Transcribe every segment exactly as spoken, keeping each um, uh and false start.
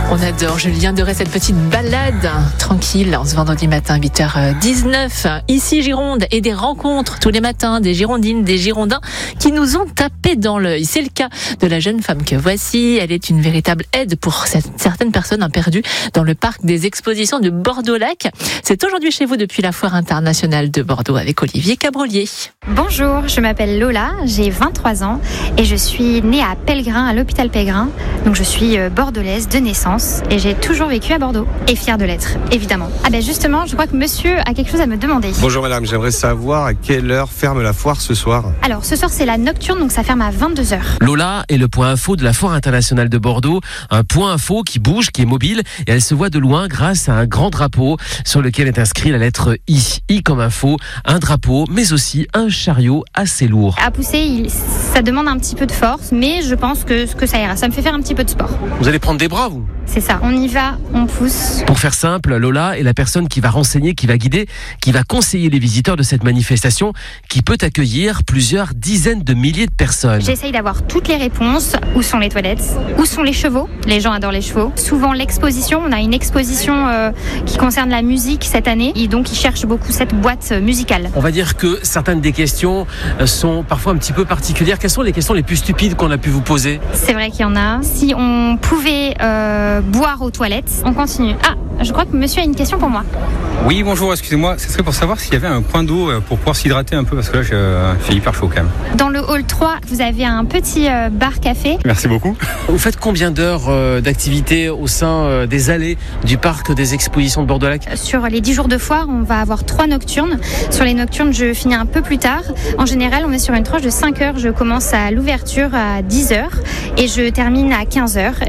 On adore, Julien Doré, cette petite balade tranquille en ce vendredi matin, huit heures dix-neuf. Ici Gironde, et des rencontres tous les matins, des Girondines, des Girondins qui nous ont tapé dans l'œil. C'est le cas de la jeune femme que voici. Elle est une véritable aide pour certaines personnes perdues dans le parc des expositions de Bordeaux-Lac. C'est aujourd'hui chez vous depuis la Foire internationale de Bordeaux avec Olivier Cabrolier. Bonjour, je m'appelle Lola, j'ai vingt-trois ans et je suis née à Pellegrin, à l'hôpital Pellegrin. Donc je suis bordelaise de naissance et j'ai toujours vécu à Bordeaux et fière de l'être, évidemment. Ah ben justement, je crois que monsieur a quelque chose à me demander. Bonjour madame, j'aimerais savoir à quelle heure ferme la foire ce soir. Alors ce soir c'est la nocturne, donc ça ferme à vingt-deux heures. Lola est le point info de la Foire internationale de Bordeaux, un point info qui bouge, qui est mobile et elle se voit de loin grâce à un grand drapeau sur lequel est inscrit la lettre I. I comme info, un drapeau mais aussi un chariot assez lourd. À pousser, il, ça demande un petit peu de force, mais je pense que, que ça ira, ça me fait faire un petit peu de sport. Vous allez prendre des bras, vous ? C'est ça, on y va, on pousse. Pour faire simple, Lola est la personne qui va renseigner, qui va guider, qui va conseiller les visiteurs de cette manifestation qui peut accueillir plusieurs dizaines de milliers de personnes. J'essaye d'avoir toutes les réponses. Où sont les toilettes ? Où sont les chevaux ? Les gens adorent les chevaux. Souvent l'exposition, on a une exposition euh, qui concerne la musique cette année et donc ils cherchent beaucoup cette boîte musicale. On va dire que certaines des questions sont parfois un petit peu particulières. Quelles sont les questions les plus stupides qu'on a pu vous poser ? C'est vrai qu'il y en a. Si on pouvait euh, boire aux toilettes, on continue. Ah, je crois que monsieur a une question pour moi. Oui, bonjour, excusez-moi, ce serait pour savoir s'il y avait un point d'eau pour pouvoir s'hydrater un peu, parce que là, je fais hyper chaud quand même. Dans le hall trois, vous avez un petit euh, bar-café. Merci beaucoup. Vous faites combien d'heures euh, d'activité au sein euh, des allées du parc des expositions de Bordeaux-Lac ? Sur les dix jours de foire, on va avoir trois nocturnes. Sur les nocturnes, je finis un peu plus tard. En général, on est sur une tranche de cinq heures. Je commence à l'ouverture à dix heures et je termine à quinze heures.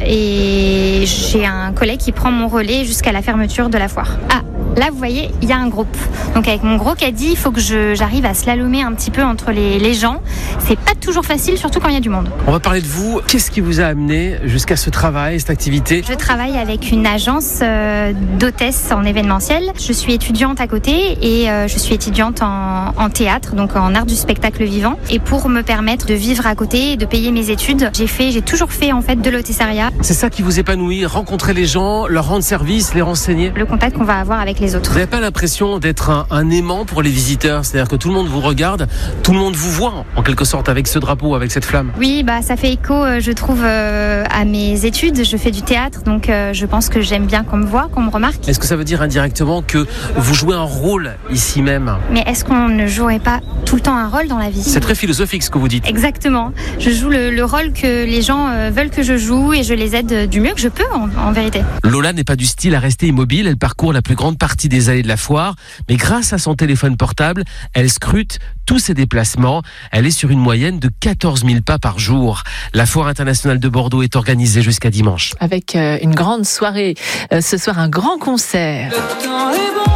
Et j'ai un collègue qui prend mon relais jusqu'à la fermeture de la foire. Ah, là, vous voyez, il y a un groupe. Donc avec mon gros caddie, il faut que je, j'arrive à slalomer un petit peu entre les, les gens. C'est pas toujours facile, surtout quand il y a du monde. On va parler de vous. Qu'est-ce qui vous a amené jusqu'à ce travail, cette activité ? Je travaille avec une agence euh, d'hôtesse en événementiel. Je suis étudiante à côté et euh, je suis étudiante en, en théâtre, donc en art du spectacle vivant. Et pour me permettre de vivre à côté et de payer mes études, j'ai fait, j'ai toujours fait en fait de l'hôtessariat. C'est ça qui vous épanouit, rencontrer les gens, leur rendre service, les renseigner. Le contact qu'on va avoir avec les autres. Vous n'avez pas l'impression d'être un, un aimant pour les visiteurs ? C'est-à-dire que tout le monde vous regarde, tout le monde vous voit en quelque sorte avec ce drapeau, avec cette flamme. Oui, bah ça fait écho, je trouve, euh, à mes études. Je fais du théâtre, donc euh, je pense que j'aime bien qu'on me voit, qu'on me remarque. Est-ce que ça veut dire indirectement que vous jouez un rôle ici même ? Mais est-ce qu'on ne jouerait pas tout le temps un rôle dans la vie ? C'est très philosophique ce que vous dites. Exactement. Je joue le, le rôle que les gens euh, veulent que je joue et je les aide du mieux que je peux, en, en vérité. Lola n'est pas du style à rester immobile. Elle parcourt la plus grande partie des allées de la foire, mais grâce à son téléphone portable, elle scrute tous ses déplacements. Elle est sur une moyenne de quatorze mille pas par jour. La Foire internationale de Bordeaux est organisée jusqu'à dimanche. Avec euh, une grande soirée, euh, ce soir un grand concert. Le temps est bon.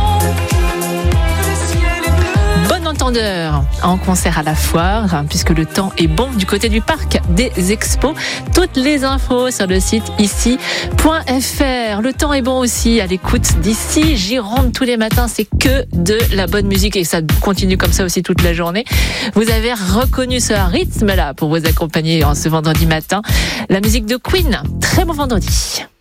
Bon entendeur en concert à la foire, hein, puisque le temps est bon du côté du parc des expos. Toutes les infos sur le site ici point f r. Le temps est bon aussi à l'écoute d'ici Gironde tous les matins. C'est que de la bonne musique et ça continue comme ça aussi toute la journée. Vous avez reconnu ce rythme-là pour vous accompagner en ce vendredi matin. La musique de Queen. Très bon vendredi.